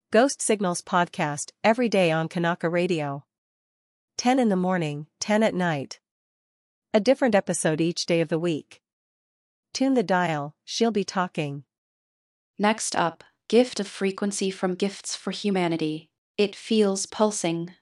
Ghost Signals podcast every day on Kanaka Radio. 10 in the morning, 10 at night. A different episode each day of the week. Tune the dial, she'll be talking. Next up, Gift of Frequency from Gifts for Humanity. It feels pulsing.